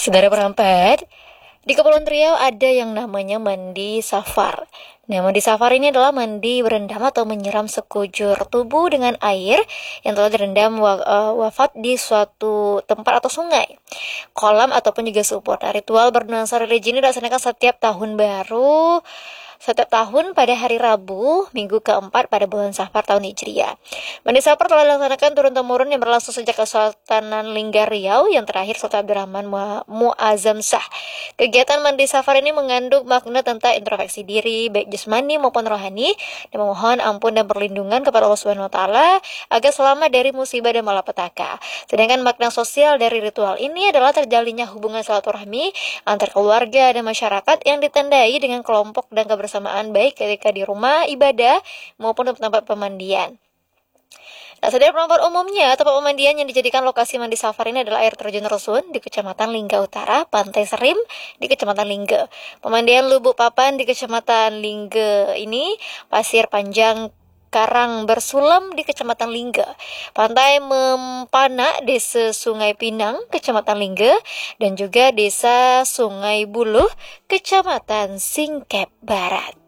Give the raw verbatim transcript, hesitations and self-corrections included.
Saudara perampat, di Kepulauan Riau ada yang namanya mandi safar. Nah, mandi safar ini adalah mandi berendam atau menyiram sekujur tubuh dengan air yang telah direndam wa- uh, wafat di suatu tempat atau sungai, kolam ataupun juga sumur. Nah, ritual bernuansa religi ini dilaksanakan setiap tahun baru, setiap tahun pada hari Rabu, minggu keempat pada bulan Safar tahun Hijriah. Mandi Safar telah dilaksanakan turun-temurun yang berlangsung sejak Kesultanan Linggar Riau yang terakhir Sultan Abdurrahman Mu- Muazzam Shah. Kegiatan mandi Safar ini mengandung makna tentang introspeksi diri, baik jasmani maupun rohani, dan memohon ampun dan perlindungan kepada Allah Subhanahu wa taala agar selamat dari musibah dan malapetaka. Sedangkan makna sosial dari ritual ini adalah terjalinnya hubungan silaturahmi antar keluarga dan masyarakat yang ditandai dengan kelompok dan kebersamaan baik ketika di rumah ibadah maupun di tempat pemandian. Nah, saudara perampat umumnya, tempat pemandian yang dijadikan lokasi mandi safar ini adalah air terjun Resun di Kecamatan Lingga Utara, Pantai Serim di Kecamatan Lingga, pemandian Lubuk Papan di Kecamatan Lingga ini, Pasir Panjang Karang Bersulam di Kecamatan Lingga, Pantai Mempana, Desa Sungai Pinang, Kecamatan Lingga, dan juga Desa Sungai Buluh, Kecamatan Singkep Barat.